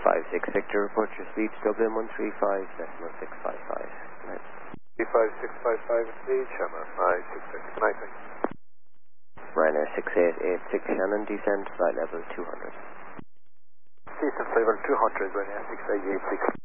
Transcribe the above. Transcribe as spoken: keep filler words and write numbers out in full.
five six Victor, report your speed, Dublin one three five, decimal six five five. three five six five five speed, Shannon five six six, good night. Ryanair six eight eight six Shannon, descend, flight level two hundred. Descent level two hundred, Ryanair six eight eight six.